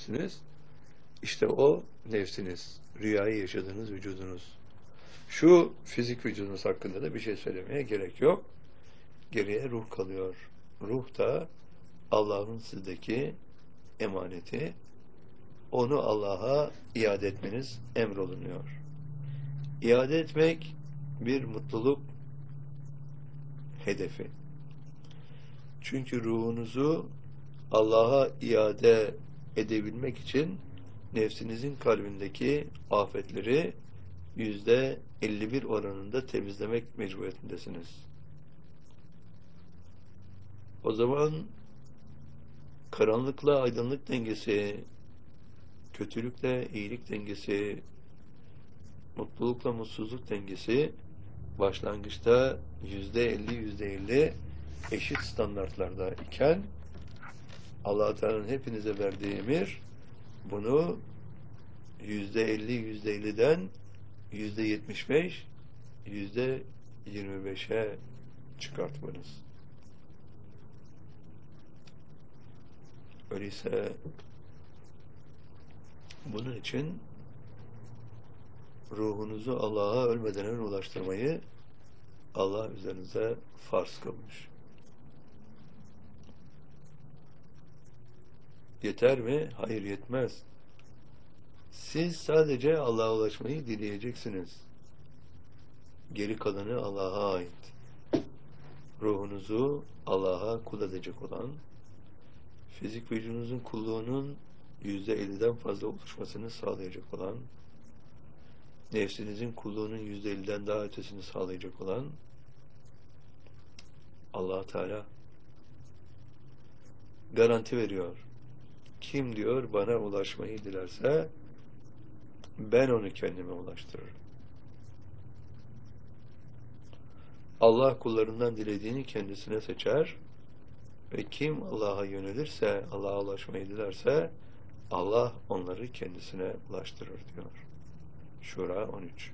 görebilirsiniz. İşte o nefsiniz, rüyayı yaşadığınız vücudunuz. Şu fizik vücudunuz hakkında da bir şey söylemeye gerek yok. Geriye ruh kalıyor. Ruh da Allah'ın sizdeki emaneti. Onu Allah'a iade etmeniz emrolunuyor. İade etmek bir mutluluk hedefi. Çünkü ruhunuzu Allah'a iade edebilmek için nefsinizin kalbindeki afetleri %51 oranında temizlemek mecburiyetindesiniz. O zaman karanlıkla aydınlık dengesi, kötülükle iyilik dengesi, mutlulukla mutsuzluk dengesi başlangıçta %50 eşit standartlarda iken Allah Teala'nın hepinize verdiği emir bunu %50'den %75, %25'e çıkartmanız. Öyleyse bunun için ruhunuzu Allah'a ölmeden önce ulaştırmayı Allah üzerinize farz kılmış. Yeter mi? Hayır, yetmez. Siz sadece Allah'a ulaşmayı dileyeceksiniz. Geri kalanı Allah'a ait. Ruhunuzu Allah'a kul edecek olan, fizik vücudunuzun kulluğunun %50'den fazla oluşmasını sağlayacak olan, nefsinizin kulluğunun %50'den daha ötesini sağlayacak olan Allah Teala garanti veriyor. Kim diyor bana ulaşmayı dilerse ben onu kendime ulaştırırım. Allah kullarından dilediğini kendisine seçer ve kim Allah'a yönelirse, Allah'a ulaşmayı dilerse Allah onları kendisine ulaştırır diyor. Şura 13.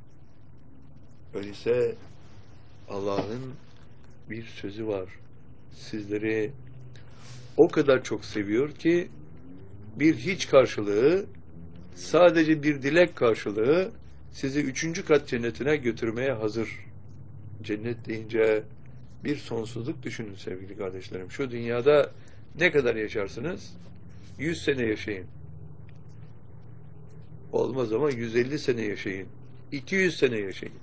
Öyleyse Allah'ın bir sözü var. Sizleri o kadar çok seviyor ki bir hiç karşılığı, sadece bir dilek karşılığı sizi 3. kat cennetine götürmeye hazır. Cennet deyince bir sonsuzluk düşünün sevgili kardeşlerim. Şu dünyada ne kadar yaşarsınız? 100 sene yaşayın. Olmaz ama 150 sene yaşayın. 200 sene yaşayın.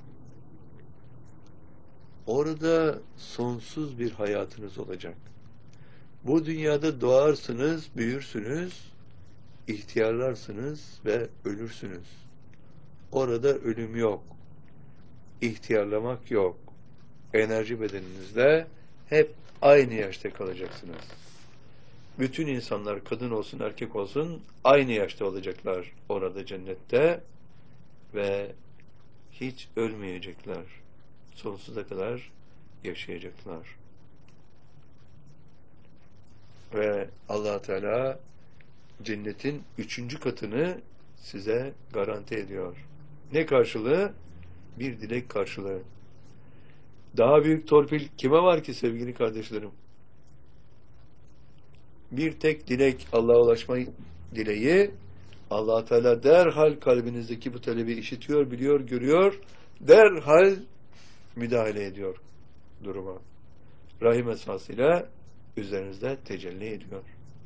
Orada sonsuz bir hayatınız olacak. Bu dünyada doğarsınız, büyürsünüz, ihtiyarlarsınız ve ölürsünüz. Orada ölüm yok. İhtiyarlamak yok. Enerji bedeninizde hep aynı yaşta kalacaksınız. Bütün insanlar, kadın olsun erkek olsun, aynı yaşta olacaklar orada cennette ve hiç ölmeyecekler. Sonsuza kadar yaşayacaklar. Ve Allah Teala cennetin 3. katını size garanti ediyor. Ne karşılığı? Bir dilek karşılığı. Daha büyük torpil kime var ki sevgili kardeşlerim? Bir tek dilek, Allah'a ulaşma dileği, Allah Teala derhal kalbinizdeki bu talebi işitiyor, biliyor, görüyor, derhal müdahale ediyor duruma. Rahim esasıyla üzerinizde tecelli ediyor.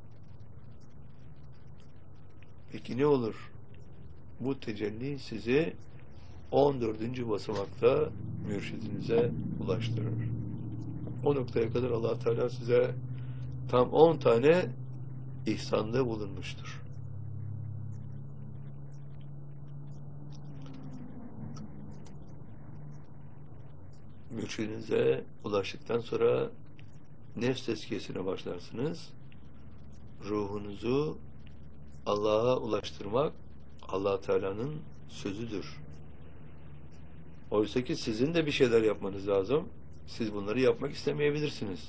Peki ne olur? Bu tecelli sizi 14. basamakta mürşidinize ulaştırır. O noktaya kadar Allah Teala size tam 10 tane ihsanda bulunmuştur. Mürşidinize ulaştıktan sonra nefs tezkiyesine başlarsınız. Ruhunuzu Allah'a ulaştırmak Allah Teala'nın sözüdür. Oysa ki sizin de bir şeyler yapmanız lazım. Siz bunları yapmak istemeyebilirsiniz.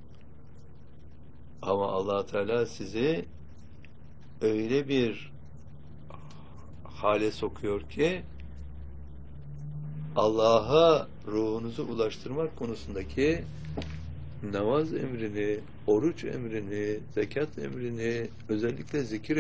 Ama Allah Teala sizi öyle bir hale sokuyor ki Allah'a ruhunuzu ulaştırmak konusundaki namaz emrini, oruç emrini, zekat emrini, özellikle zikir